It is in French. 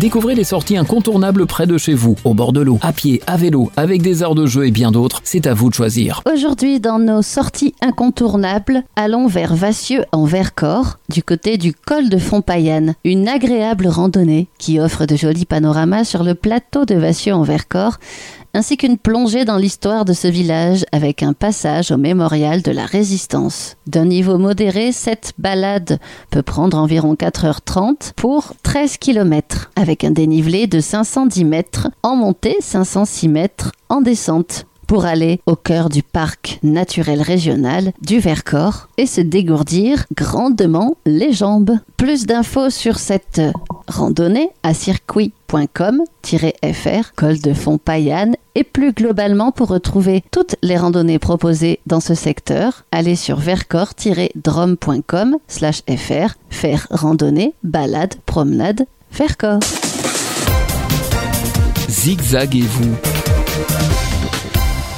Découvrez les sorties incontournables près de chez vous, au bord de l'eau, à pied, à vélo, avec des aires de jeu et bien d'autres. C'est à vous de choisir. Aujourd'hui, dans nos sorties incontournables, allons vers Vassieux en Vercors, du côté du col de Fontpayanne. Une agréable randonnée qui offre de jolis panoramas sur le plateau de Vassieux en Vercors, ainsi qu'une plongée dans l'histoire de ce village avec un passage au mémorial de la Résistance. D'un niveau modéré, cette balade peut prendre environ 4h30 pour 13 km, avec un dénivelé de 510 mètres en montée, 506 mètres en descente, pour aller au cœur du parc naturel régional du Vercors et se dégourdir grandement les jambes. Plus d'infos sur cette randonnée à circuit.com-fr, col de Fontpayanne, et plus globalement pour retrouver toutes les randonnées proposées dans ce secteur, allez sur vercors-drôme.com/fr, faire randonnée, balade, promenade, Vercors. Zigzaguez-vous.